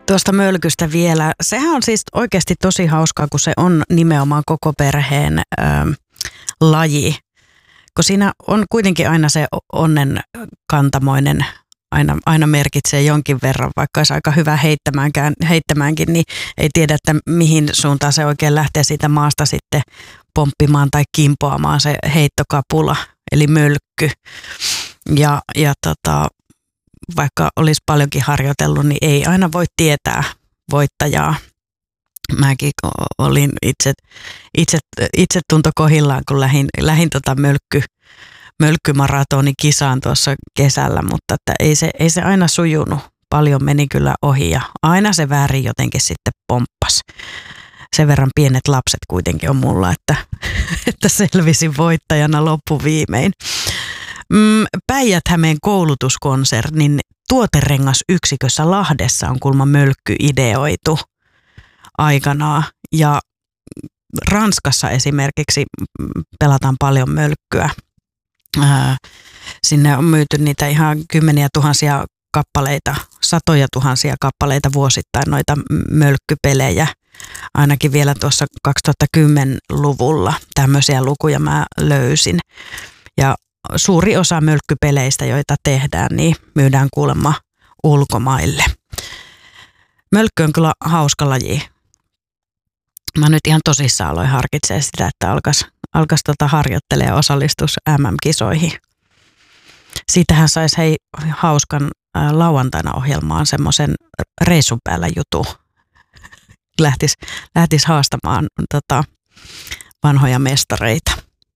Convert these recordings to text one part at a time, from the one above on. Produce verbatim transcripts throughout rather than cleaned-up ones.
Tuosta mölkystä vielä. Sehän on siis oikeasti tosi hauskaa, kun se on nimenomaan koko perheen ö, laji. Kun siinä on kuitenkin aina se onnen kantamoinen, aina, aina merkitsee jonkin verran, vaikka olisi aika hyvä heittämäänkään, heittämäänkin, niin ei tiedä, että mihin suuntaan se oikein lähtee siitä maasta sitten pomppimaan tai kimpoamaan se heittokapula, eli mölkky. Ja, ja tota, vaikka olisi paljonkin harjoitellut, niin ei aina voi tietää voittajaa. Mäkin olin itse, itse, itse tunto kohillaan, kun lähdin, lähdin tota mölkky, mölkkymaratonikisaan tuossa kesällä, mutta että ei, se, ei se aina sujunut. Paljon meni kyllä ohi ja aina se väärin jotenkin sitten pomppas. Sen verran pienet lapset kuitenkin on mulla, että, että selvisin voittajana loppuviimein. Päijät-Hämeen koulutuskonsernin tuoterengayksikössä Lahdessa on kuulemma mölkky ideoitu aikanaan. Ja Ranskassa esimerkiksi pelataan paljon mölkkyä. Sinne on myyty niitä ihan kymmeniä tuhansia kappaleita, satoja tuhansia kappaleita vuosittain noita mölkkypelejä. Ainakin vielä tuossa kaksituhattakymmenluvulla tämmöisiä lukuja mä löysin. Ja suuri osa mölkkypeleistä, joita tehdään, niin myydään kuulemma ulkomaille. Mölkky on kyllä hauska laji. Mä nyt ihan tosissaan aloin harkitsemaan sitä, että alkaisi alkais tota harjoittelemaan ja osallistus M M-kisoihin. Siitähän saisi hei hauskan ä, lauantaina ohjelmaan semmoisen reissun päällä jutu. Lähtis, lähtis haastamaan tota, vanhoja mestareita.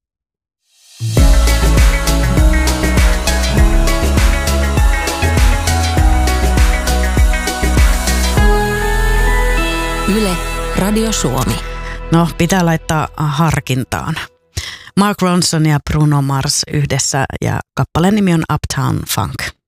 Yle, Radio Suomi. No, pitää laittaa harkintaan. Mark Ronson ja Bruno Mars yhdessä ja kappaleen nimi on Uptown Funk.